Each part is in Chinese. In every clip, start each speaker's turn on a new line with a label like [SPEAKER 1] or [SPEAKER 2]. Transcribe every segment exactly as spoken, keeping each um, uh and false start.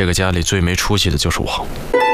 [SPEAKER 1] 这个家里最没出息的就是我。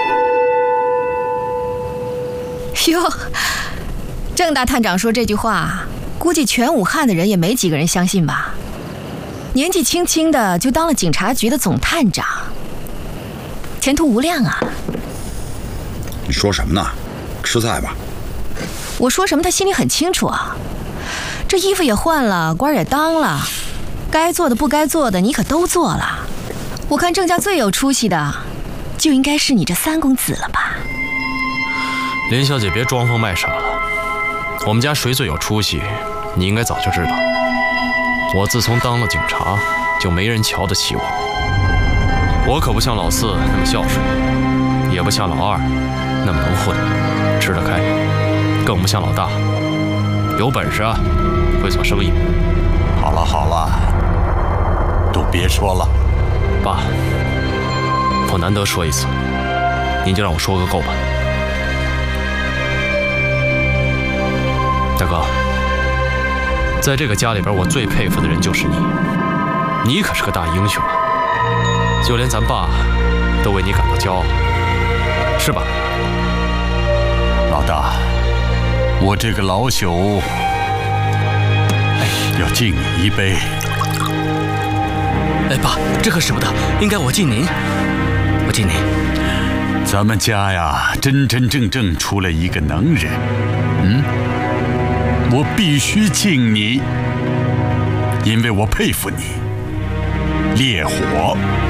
[SPEAKER 2] 哟，郑大探长说这句话，估计全武汉的人也没几个人相信吧？年纪轻轻的就当了警察局的总探长，前途无量啊！
[SPEAKER 3] 你说什么呢？吃菜吧。
[SPEAKER 2] 我说什么他心里很清楚啊。这衣服也换了，官也当了，该做的不该做的你可都做了。我看郑家最有出息的，就应该是你这三公子了吧？
[SPEAKER 1] 林小姐别装疯卖傻了，我们家谁最有出息，你应该早就知道。我自从当了警察，就没人瞧得起我。我可不像老四那么孝顺，也不像老二那么能混，吃得开，更不像老大有本事啊，会做生意。
[SPEAKER 4] 好了好了，都别说了。
[SPEAKER 1] 爸，我难得说一次，您就让我说个够吧。大哥，在这个家里边，我最佩服的人就是你，你可是个大英雄啊，就连咱爸都为你感到骄傲，是吧？
[SPEAKER 4] 老大，我这个老朽，要敬你一杯。
[SPEAKER 5] 哎，爸，这可使不得，应该我敬您，我敬您。
[SPEAKER 4] 咱们家呀，真真正正出了一个能人，嗯。我必须敬你，因为我佩服你。烈火